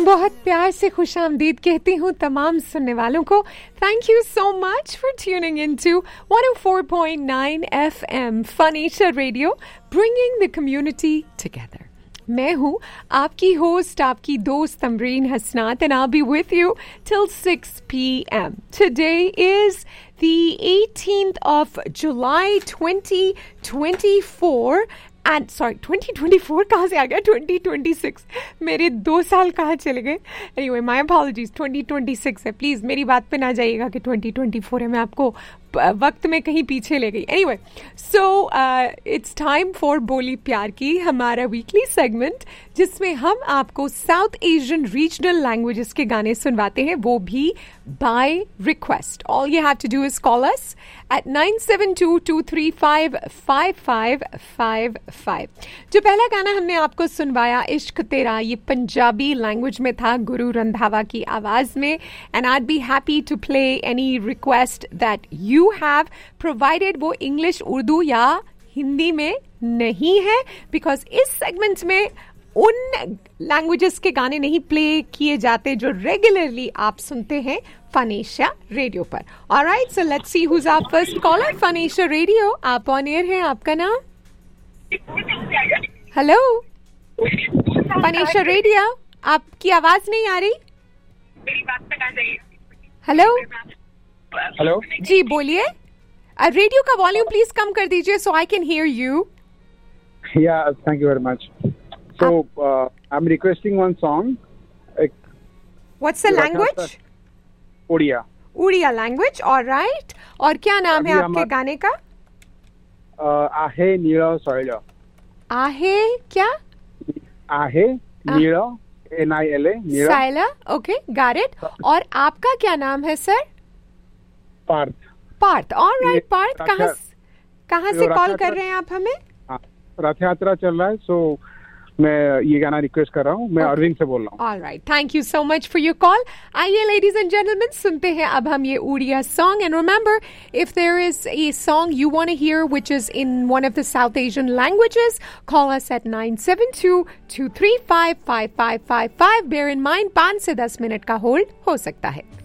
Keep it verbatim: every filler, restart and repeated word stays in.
बहुत प्यार से खुशामदीद कहती हूँ तमाम सुनने वालों को. Thank you so much for tuning into one oh four point nine F M Phonesia Radio, bringing the community together. मैं हूँ आपकी होस्ट, आपकी दोस्त तमरीन हसनात, and I'll be with you till six p.m. Today is the eighteenth of July twenty twenty-four. And sorry, twenty twenty-four कहाँ से आ गया? twenty twenty-six. मेरे दो साल कहाँ चले गए? Anyway, my apologies. twenty twenty-six है. Please मेरी बात पे ना जाइएगा कि twenty twenty-four है. मैं आपको वक्त में कहीं पीछे ले गई. Anyway, so uh, it's time for बोली प्यार की, हमारा weekly segment जिसमें हम आपको South Asian regional languages के गाने सुनवाते हैं, वो भी by request. All you have to do is call us at nine seven two, two three five, five five five five. जो पहला गाना हमने आपको सुनवाया इश्क तेरा, ये पंजाबी लैंग्वेज में था गुरु रंधावा की आवाज में. And I'd be happy to play any request that you have, provided वो इंग्लिश, उर्दू या हिंदी में नहीं है, because इस सेगमेंट में उन लैंग्वेजेस के गाने नहीं प्ले किए जाते जो रेगुलरली आप सुनते हैं फनेशिया रेडियो पर. Alright, so let's see who is our first caller. फनेशिया radio, आप ऑन एयर हैं. आपका नाम? हेलो फनेशिया रेडियो, आपकी आवाज नहीं आ रही. हेलो हेलो जी, बोलिए. रेडियो का वॉल्यूम प्लीज कम कर दीजिए सो आई कैन हियर यू. या thank you very much. So uh, I'm requesting one song. Uh, What's the language? Odia. Odia language, all right. और क्या नाम है आपके गाने का? uh, आहे नीला सोइला. आहे क्या? आहे नीला, N I L A Neela सोइला. Okay, got it. और आपका क्या नाम है sir? Partha. Partha, all right. Partha, कहाँ कहाँ से कॉल कर रहे हैं आप हमें? रथ यात्रा चल रहा है, so मैं ये गाना रिक्वेस्ट कर रहा हूँ. मैं अरविंद से बोल रहा हूँ. All right, thank you so much for your call. आइए ladies and gentlemen, सुनते हैं अब हम ये Odia song. And remember, if there is a song you want to hear which is in one of the South Asian languages, call us at nine seven two, two three five, five five five five. Bear in mind, पाँच से दस minute का hold हो सकता है.